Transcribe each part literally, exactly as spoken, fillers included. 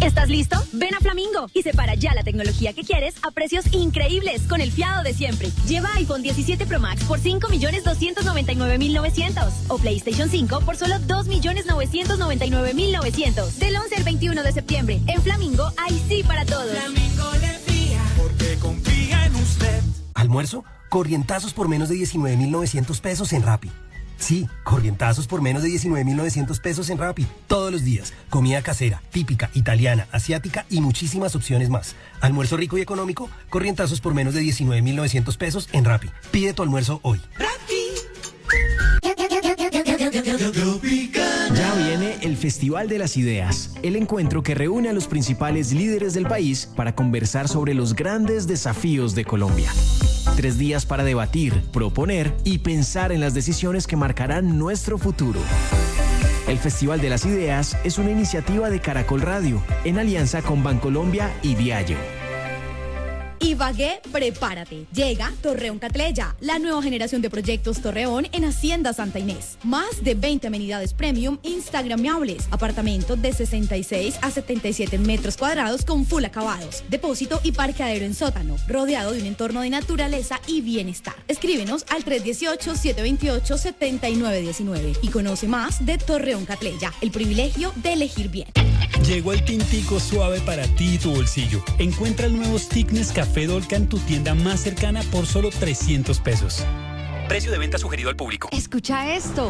¿Estás listo? Ven a Flamingo y separa ya la tecnología que quieres a precios increíbles con el fiado de siempre. Lleva iPhone diecisiete Pro Max por cinco millones doscientos noventa y nueve mil novecientos o PlayStation cinco por solo dos millones novecientos noventa y nueve mil novecientos. Del once al veintiuno de septiembre, en Flamingo hay sí para todos. Flamingo le fía porque confía en usted. ¿Almuerzo? Corrientazos por menos de diecinueve mil novecientos pesos en Rappi. Sí, corrientazos por menos de diecinueve mil novecientos pesos en Rappi. Todos los días. Comida casera, típica, italiana, asiática y muchísimas opciones más. Almuerzo rico y económico, corrientazos por menos de diecinueve mil novecientos pesos en Rappi. Pide tu almuerzo hoy. Ya viene el Festival de las Ideas, el encuentro que reúne a los principales líderes del país para conversar sobre los grandes desafíos de Colombia. Tres días para debatir, proponer y pensar en las decisiones que marcarán nuestro futuro. El Festival de las Ideas es una iniciativa de Caracol Radio, en alianza con Bancolombia y Diageo. Ibagué, prepárate. Llega Torreón Catleya, la nueva generación de proyectos Torreón en Hacienda Santa Inés. Más de veinte amenidades premium instagramables. Apartamento de sesenta y seis a setenta y siete metros cuadrados con full acabados. Depósito y parqueadero en sótano, rodeado de un entorno de naturaleza y bienestar. Escríbenos al tres uno ocho, siete dos ocho, siete nueve uno nueve y conoce más de Torreón Catleya, el privilegio de elegir bien. Llegó el tintico suave para ti y tu bolsillo. Encuentra el nuevo stick Nescafé Dolca en tu tienda más cercana por solo trescientos pesos. Precio de venta sugerido al público. Escucha esto.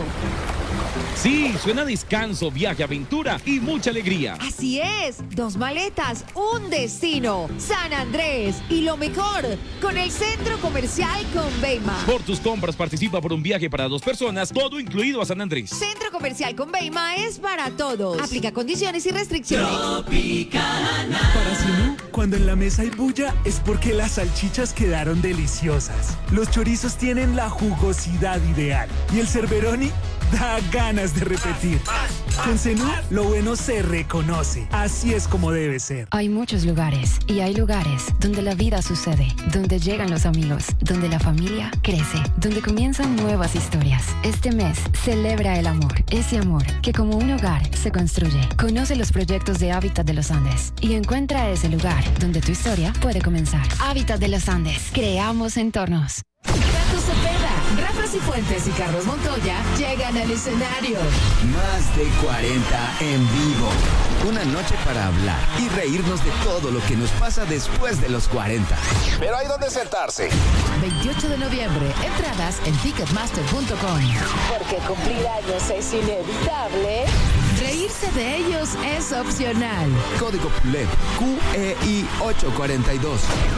Sí, suena descanso, viaje, aventura y mucha alegría. Así es, dos maletas, un destino, San Andrés. Y lo mejor, con el Centro Comercial Conveima. Por tus compras participa por un viaje para dos personas, todo incluido a San Andrés. Centro Comercial Conveima es para todos. Aplica condiciones y restricciones. Tropicana. Para Sinú, cuando en la mesa hay bulla es porque las salchichas quedaron deliciosas. Los chorizos tienen la jugosidad ideal y el cerberoni da ganas de repetir. Con Zenú, lo bueno se reconoce. Así es como debe ser. Hay muchos lugares y hay lugares donde la vida sucede, donde llegan los amigos, donde la familia crece, donde comienzan nuevas historias. Este mes celebra el amor, ese amor que como un hogar se construye. Conoce los proyectos de Hábitat de los Andes y encuentra ese lugar donde tu historia puede comenzar. Hábitat de los Andes. Creamos entornos. Tato Cepeda, Rafa Cifuentes y Carlos Montoya llegan al escenario. Más de cuarenta en vivo. Una noche para hablar y reírnos de todo lo que nos pasa después de los cuarenta. Pero hay donde sentarse. veintiocho de noviembre, entradas en ticketmaster punto com. Porque cumplir años es inevitable. Reírse de ellos es opcional. Código P L E B Q E I ocho cuarenta y dos.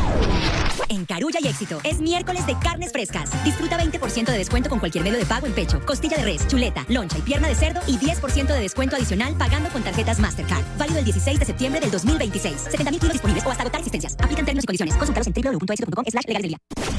En Carulla y Éxito es miércoles de carnes frescas. Disfruta veinte por ciento de descuento con cualquier medio de pago en pecho, costilla de res, chuleta, loncha y pierna de cerdo y diez por ciento de descuento adicional pagando con tarjetas Mastercard. Válido el dieciséis de septiembre del dos mil veintiséis. setenta mil kilos disponibles o hasta agotar existencias. Aplican términos y condiciones. Consultalos en w w w punto éxito punto com slash legalidad.